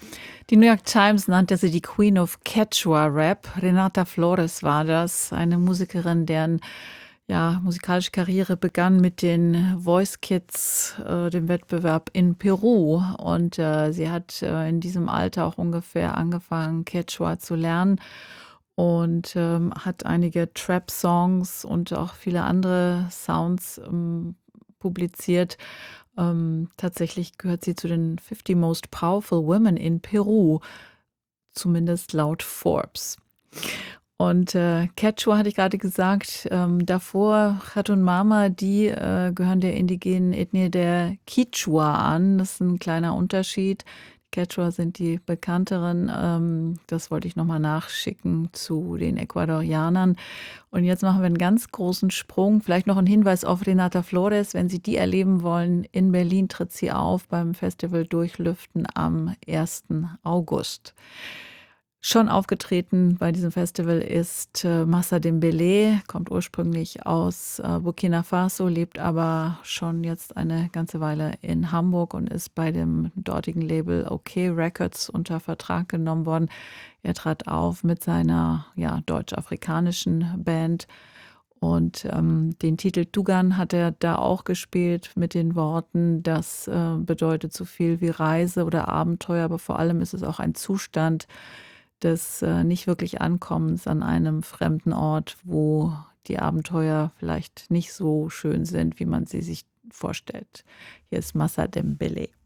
Die New York Times nannte sie die Queen of Quechua Rap. Renata Flores war das, eine Musikerin, deren musikalische Karriere begann mit den Voice Kids, dem Wettbewerb in Peru. Und sie hat in diesem Alter auch ungefähr angefangen, Quechua zu lernen und hat einige Trap-Songs und auch viele andere Sounds publiziert. Tatsächlich gehört sie zu den 50 Most Powerful Women in Peru, zumindest laut Forbes. Und Quechua hatte ich gerade gesagt, davor Chatun Mama, die gehören der indigenen Ethnie der Quichua an. Das ist ein kleiner Unterschied. Quechua sind die bekannteren. Das wollte ich nochmal nachschicken zu den Ecuadorianern. Und jetzt machen wir einen ganz großen Sprung. Vielleicht noch ein Hinweis auf Renata Flores. Wenn Sie die erleben wollen, in Berlin tritt sie auf beim Festival Durchlüften am 1. August. Schon aufgetreten bei diesem Festival ist Massa Dembélé, kommt ursprünglich aus Burkina Faso, lebt aber schon jetzt eine ganze Weile in Hamburg und ist bei dem dortigen Label OK Records unter Vertrag genommen worden. Er trat auf mit seiner deutsch-afrikanischen Band und den Titel Dugan hat er da auch gespielt mit den Worten, das bedeutet so viel wie Reise oder Abenteuer, aber vor allem ist es auch ein Zustand des nicht wirklich Ankommens an einem fremden Ort, wo die Abenteuer vielleicht nicht so schön sind, wie man sie sich vorstellt. Hier ist Massa Dembélé.